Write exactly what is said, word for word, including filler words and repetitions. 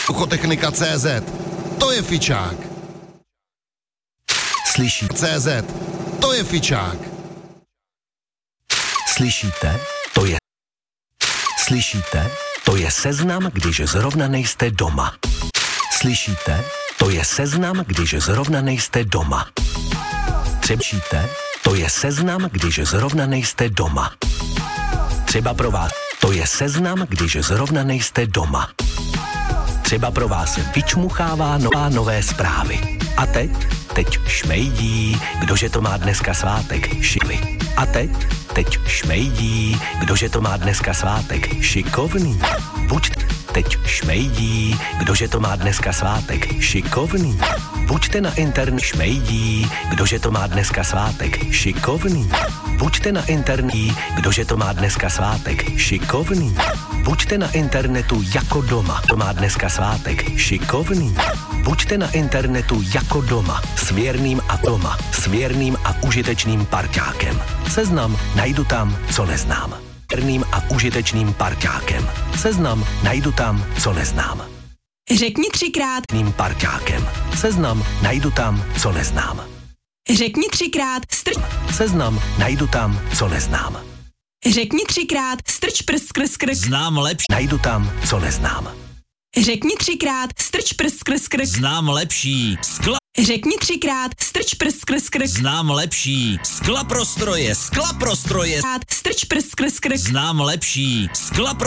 Suchotechnika tečka cé zet. To je fičák. Slyší cé zet. To je fičák. Slyšíte? To je... Slyšíte? To je seznam, když zrovna nejste doma. Slyšíte? To je seznam, když zrovna nejste doma. Třebčíte? To je seznam, když zrovna nejste doma. Třeba pro vás. To je seznam, když zrovna nejste doma. Třeba pro vás vyčmuchává nová nové zprávy. A teď? Teď šmejdí, kdože to má dneska svátek, šikli. A teď? Teď šmejdí, kdože to má dneska svátek, šikovný. Buď teď šmejdí, kdože to má dneska svátek, šikovný. Buďte na internet šmejdí, kdože to má dneska svátek, šikovný. Buďte na internetu, kdože to má dneska svátek, šikovný. Buďte na internetu jako doma, to má dneska svátek, šikovný. Buďte na internetu jako doma, s věrným a doma, s věrným a užitečným parťákem. Seznam najdu tam, co neznám. Věrným a užitečným parťákem. Seznam najdu tam, co neznám. Řekni třikrát. Ným parťákem. Seznam najdu tam, co neznám. Řekni třikrát. Strč. Seznam najdu tam, co neznám. Řekni třikrát. Strč prst skrz krk. Znám lepší. Najdu tam, co neznám. Řekni třikrát. Strč prst skrz krk. Znám lepší. Skla. Řekni třikrát. Strč prst skrz krk. Znám lepší. Skla pro stroje. Skla pro stroje. Strč prst skrz krk. Znám lepší. Skla pro